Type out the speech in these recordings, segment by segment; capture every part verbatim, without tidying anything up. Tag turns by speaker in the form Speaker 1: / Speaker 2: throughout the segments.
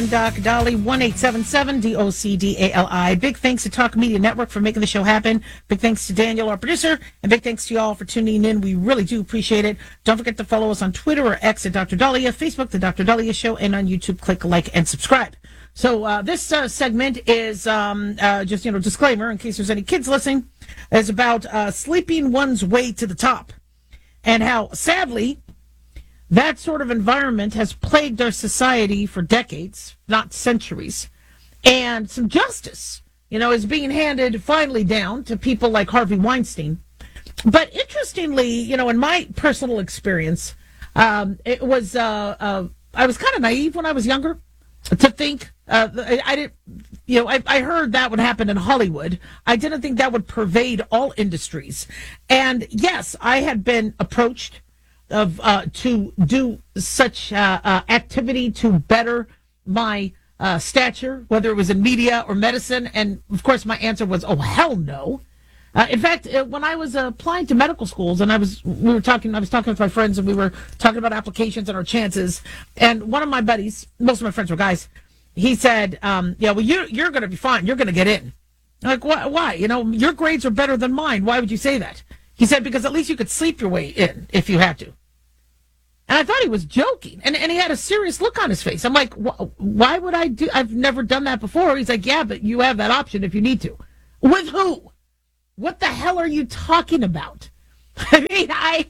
Speaker 1: Doc Dolly, one eight seven seven D O C D A L I. Big thanks to Talk Media Network for making the show happen. Big thanks to Daniel, our producer, and big thanks to y'all for tuning in. We really do appreciate it. Don't forget to follow us on Twitter or X at Doctor Dahlia, Facebook, The Doctor Dahlia Show, and on YouTube, click like and subscribe. So uh, this uh, segment is um, uh, just, you know, disclaimer in case there's any kids listening, is about uh, sleeping one's way to the top and how, sadly, that sort of environment has plagued our society for decades, not centuries. And some justice, you know, is being handed finally down to people like Harvey Weinstein. But interestingly, you know, in my personal experience, um, it was, uh, uh, I was kind of naive when I was younger to think, uh, I, I didn't, you know, I, I heard that would happen in Hollywood. I didn't think that would pervade all industries. And yes, I had been approached of uh, to do such uh, uh, activity to better my uh, stature, whether it was in media or medicine. And, of course, my answer was, oh, hell no. Uh, in fact, uh, when I was uh, applying to medical schools, and I was we were talking, I was talking with my friends, and we were talking about applications and our chances. And one of my buddies, most of my friends were guys, he said, um, yeah, well, you're, you're going to be fine. You're going to get in. I'm like, why? why? You know, your grades are better than mine. Why would you say that? He said, because at least you could sleep your way in if you had to. And I thought he was joking. And, and he had a serious look on his face. I'm like, why would I do? I've never done that before. He's like, yeah, but you have that option if you need to. With who? What the hell are you talking about? I mean, I,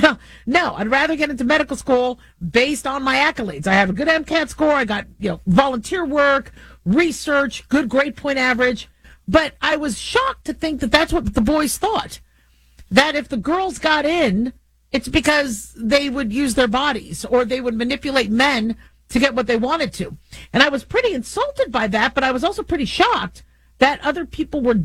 Speaker 1: no, I'd rather get into medical school based on my accolades. I have a good MCAT score. I got, you know, volunteer work, research, good grade point average. But I was shocked to think that that's what the boys thought. That if the girls got in, it's because they would use their bodies or they would manipulate men to get what they wanted to. And I was pretty insulted by that, but I was also pretty shocked that other people were